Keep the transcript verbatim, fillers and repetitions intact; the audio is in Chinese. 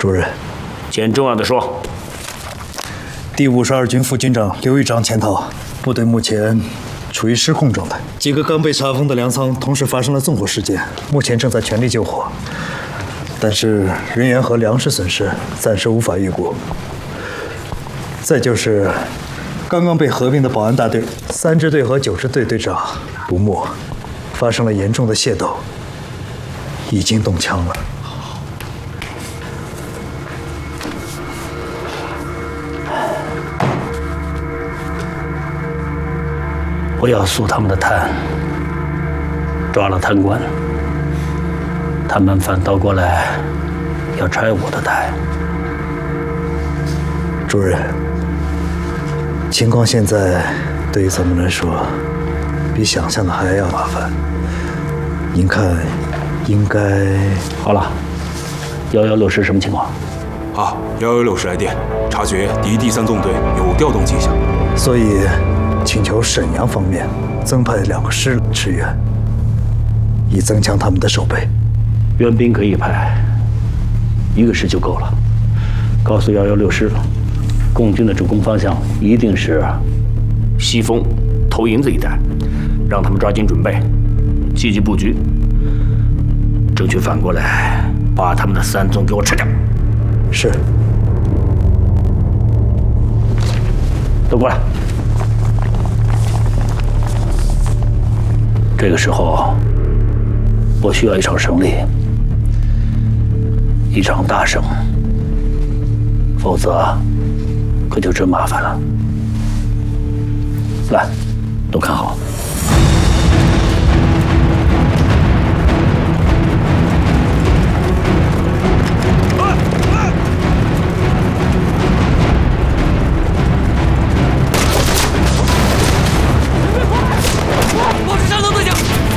主任， 见重要的说。 第五十二军副军长刘玉章潜逃，部队目前处于失控状态。几个刚被查封的粮仓同时发生了纵火事件，目前正在全力救火，但是人员和粮食损失暂时无法预估。再就是刚刚被合并的保安大队三支队和九支队队长不墨发生了严重的械斗，已经动枪了。 我要肃他们的贪，抓了贪官，他们反倒过来要拆我的台。 主任，情况现在对于咱们来说，比想象的还要麻烦。您看，应该…… 好了，幺幺六师什么情况？ 啊，幺幺六师来电，察觉敌第三纵队有调动迹象， 所以请求沈阳方面增派两个师驰援，以增强他们的守备。 援兵可以派，一个师就够了。告诉幺幺六师，共军的主攻方向一定是西丰、头营子一带，让他们抓紧准备，积极布局，争取反过来把他们的三纵给我吃掉。 是。 都过来。这个时候，我需要一场胜利，一场大胜，否则可就真麻烦了。来，都看好。